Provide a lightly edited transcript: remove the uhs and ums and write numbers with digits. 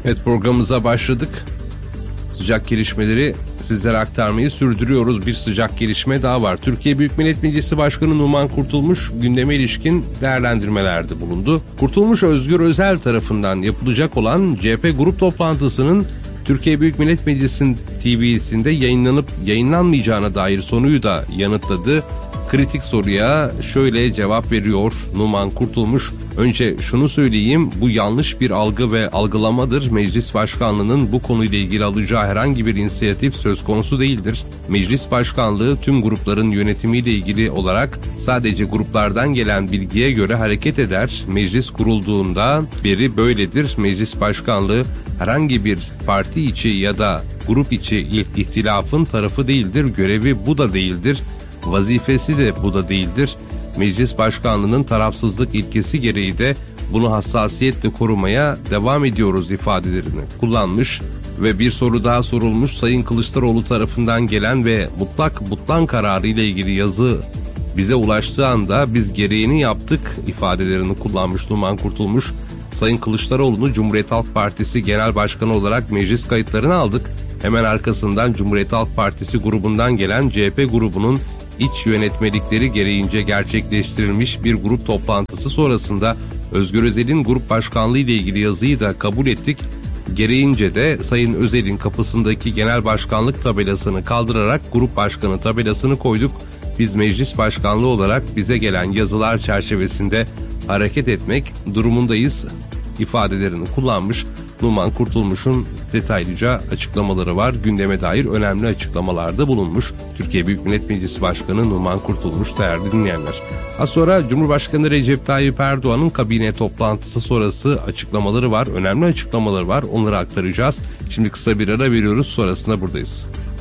Evet, programımıza başladık. Sıcak gelişmeleri sizlere aktarmayı sürdürüyoruz. Bir sıcak gelişme daha var. Türkiye Büyük Millet Meclisi Başkanı Numan Kurtulmuş gündeme ilişkin değerlendirmelerde bulundu. Kurtulmuş, Özgür Özel tarafından yapılacak olan CHP grup toplantısının Türkiye Büyük Millet Meclisi'nin TV'sinde yayınlanıp yayınlanmayacağına dair soruyu da yanıtladı. Kritik soruya şöyle cevap veriyor Numan Kurtulmuş. Önce şunu söyleyeyim, bu yanlış bir algı ve algılamadır. Meclis Başkanlığı'nın bu konuyla ilgili alacağı herhangi bir inisiyatif söz konusu değildir. Meclis Başkanlığı tüm grupların yönetimiyle ilgili olarak sadece gruplardan gelen bilgiye göre hareket eder. Meclis kurulduğundan beri böyledir. Meclis Başkanlığı herhangi bir parti içi ya da grup içi ihtilafın tarafı değildir. Görevi bu da değildir. Vazifesi de bu da değildir. Meclis Başkanlığı'nın tarafsızlık ilkesi gereği de bunu hassasiyetle korumaya devam ediyoruz ifadelerini kullanmış ve bir soru daha sorulmuş. Sayın Kılıçdaroğlu tarafından gelen ve mutlak butlan kararı ile ilgili yazı bize ulaştığı anda biz gereğini yaptık ifadelerini kullanmış Numan Kurtulmuş. Sayın Kılıçdaroğlu'nu Cumhuriyet Halk Partisi Genel Başkanı olarak meclis kayıtlarına aldık. Hemen arkasından Cumhuriyet Halk Partisi grubundan gelen CHP grubunun İç yönetmelikleri gereğince gerçekleştirilmiş bir grup toplantısı sonrasında Özgür Özel'in grup başkanlığı ile ilgili yazıyı da kabul ettik. Gereğince de Sayın Özel'in kapısındaki genel başkanlık tabelasını kaldırarak grup başkanı tabelasını koyduk. Biz meclis başkanlığı olarak bize gelen yazılar çerçevesinde hareket etmek durumundayız ifadelerini kullanmış. Numan Kurtulmuş'un detaylıca açıklamaları var. Gündeme dair önemli açıklamalarda bulunmuş Türkiye Büyük Millet Meclisi Başkanı Numan Kurtulmuş değerli dinleyenler. Az sonra Cumhurbaşkanı Recep Tayyip Erdoğan'ın kabine toplantısı sonrası açıklamaları var. Önemli açıklamaları var. Onları aktaracağız. Şimdi kısa bir ara veriyoruz. Sonrasında buradayız.